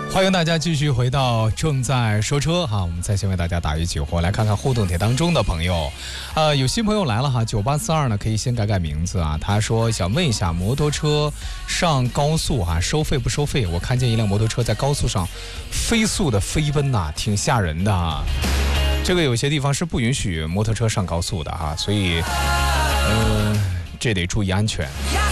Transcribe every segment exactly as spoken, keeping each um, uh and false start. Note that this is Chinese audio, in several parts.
欢迎大家继续回到正在说车哈，我们再先为大家打一局火，来看看互动帖当中的朋友。呃，有新朋友来了哈，九八四二呢可以先改改名字啊。他说想问一下，摩托车上高速哈、啊、收费不收费？我看见一辆摩托车在高速上飞速的飞奔呐、啊，挺吓人的啊。这个有些地方是不允许摩托车上高速的哈，所以呃这得注意安全。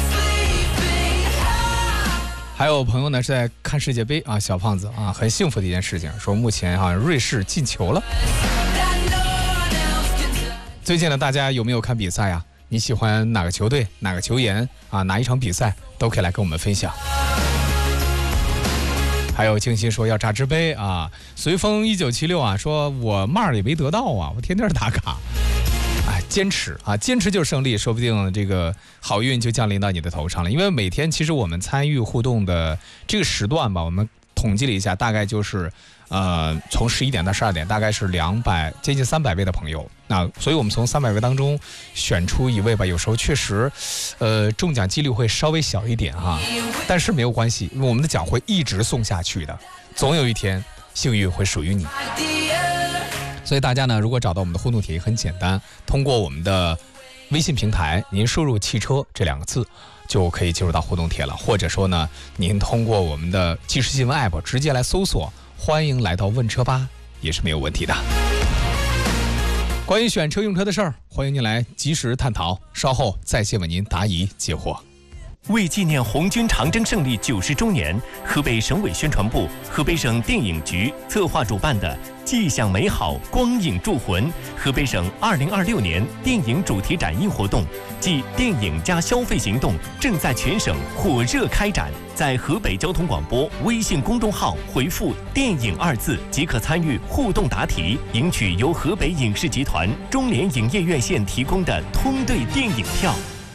还有朋友呢是在看世界杯啊，小胖子啊，很幸福的一件事情，说目前啊瑞士进球了。最近呢，大家有没有看比赛啊？你喜欢哪个球队、哪个球员啊？哪一场比赛都可以来跟我们分享。还有静心说要榨汁杯啊，随风一九七六啊，说我嘛也没得到啊，我天天打卡。哎，坚持啊，坚持就是胜利，说不定这个好运就降临到你的头上了。因为每天其实我们参与互动的这个时段吧，我们统计了一下，大概就是呃从十一点到十二点，大概是两百接近三百位的朋友。那所以我们从三百位当中选出一位吧，有时候确实呃中奖几率会稍微小一点哈，但是没有关系，因为我们的奖会一直送下去的，总有一天幸运会属于你。所以大家呢，如果找到我们的互动帖也很简单，通过我们的微信平台，您输入汽车这两个字就可以进入到互动帖了，或者说呢，您通过我们的即时新闻 app 直接来搜索欢迎来到问车吧也是没有问题的。关于选车用车的事儿，欢迎您来及时探讨，稍后在线为您答疑解惑。 为纪念红军长征胜利九十周年，河北省委宣传部、河北省电影局策划主办的既享美好，光影铸魂河北省二零二六年电影主题展映活动暨电影加消费行动正在全省火热开展。在河北交通广播微信公众号回复“电影”二字，即可参与互动答题，赢取由河北影视集团中联影业院线提供的通兑电影票。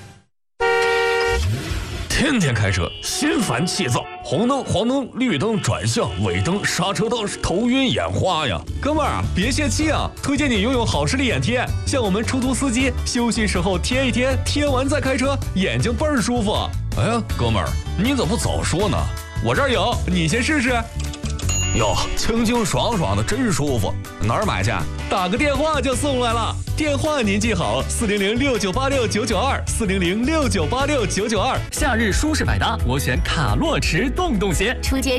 天天开车，心烦气躁，红灯、黄灯、绿灯、转向、尾灯、刹车灯，头晕眼花呀！ 哥们儿啊，别泄气啊！推荐你拥有好视力眼贴，像我们出租司机休息时候贴一贴，贴完再开车，眼睛倍儿舒服。 哎呀，哥们儿，你怎么不早说呢？ 我这儿有，你先试试。 哟，清清爽爽的，真舒服。哪儿买去？ 打个电话就送来了。电话您记好：四零零六九八六九九二，四零零六九八六九九二。 夏日舒适百搭，我选卡洛驰洞洞鞋。 初阶